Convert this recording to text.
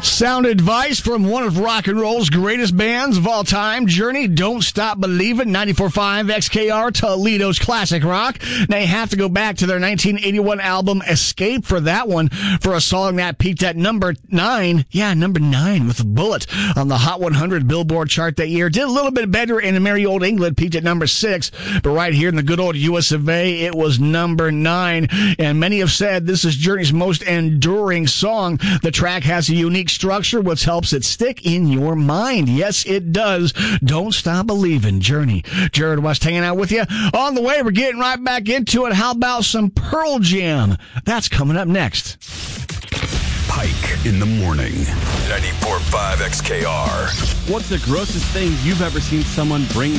Sound advice from one of rock and roll's greatest bands of all time, Journey, Don't Stop Believin', 94.5 XKR, Toledo's classic rock. Now you have to go back to their 1981 album Escape for that one, for a song that peaked at number 9. Yeah, number 9 with a bullet on the Hot 100 Billboard chart that year. Did a little bit better in merry old England, peaked at number 6, but right here in the good old US of A, it was number 9. And many have said this is Journey's most enduring song. The track has a unique structure, which helps it stick in your mind. Yes, it does. Don't Stop Believin', Journey. Jared West hanging out with you. On the way, we're getting right back into it. How about some Pearl Jam? That's coming up next. Pike in the morning. 94.5 XKR. What's the grossest thing you've ever seen someone bring